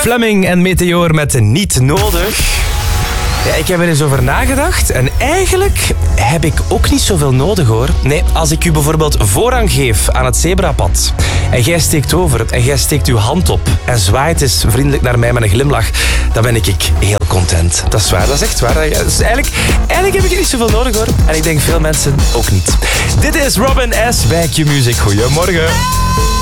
Fleming en Meteor met Niet Nodig. Ja, ik heb er eens over nagedacht en eigenlijk heb ik ook niet zoveel nodig hoor. Nee, als ik u bijvoorbeeld voorrang geef aan het zebrapad en jij steekt over en jij steekt uw hand op en zwaait eens vriendelijk naar mij met een glimlach, dan ben ik heel content. Dat is waar, dat is echt waar. Dus eigenlijk heb ik er niet zoveel nodig hoor. En ik denk veel mensen ook niet. Dit is Robin S. bij Q-Music. Goedemorgen.